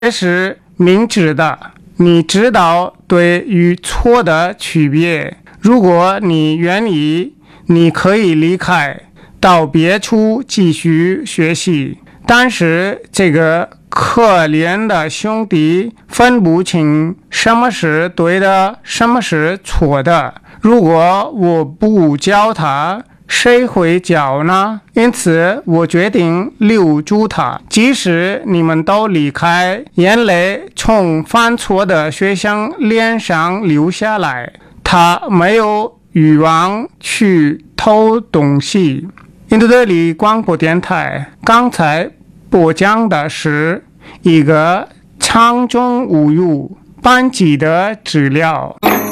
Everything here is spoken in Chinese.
这是明智的。你知道对与错的区别。如果你愿意，你可以离开，到别处继续学习。但是这个可怜的兄弟分不清什么是对的，什么是错的。如果我不教他，谁会教呢？因此我决定留住他，即使你们都离开，眼泪从犯错的学生脸上流下来，他没有欲望去偷东西。印度德里广播电台刚才播讲的是一个场中物语班级的治疗。